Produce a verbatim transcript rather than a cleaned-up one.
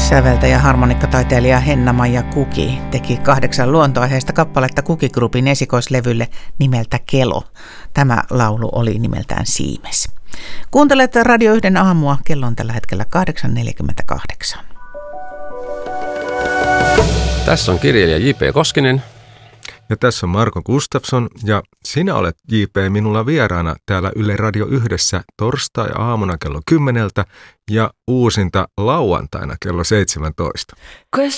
Säveltäjä harmonikkataiteilija Henna-Maija Kuki teki kahdeksan luontoaiheista kappaletta Kuki Groupin esikoislevylle nimeltä Kelo. Tämä laulu oli nimeltään Siimes. Kuuntelet Radio yhden aamua. Kello on tällä hetkellä kahdeksan neljäkymmentäkahdeksan. Tässä on kirjailija J P Koskinen. Ja tässä on Marko Gustafsson, ja sinä olet, J P, minulla vieraana täällä Yle Radio yhdessä torstai-aamuna kello kymmeneltä ja uusinta lauantaina kello seitsemäntoista.